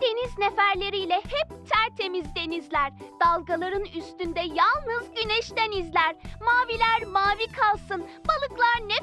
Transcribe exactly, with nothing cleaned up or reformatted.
Deniz neferleriyle hep tertemiz denizler. Dalgaların üstünde yalnız güneşten izler. Maviler mavi kalsın, balıklar ne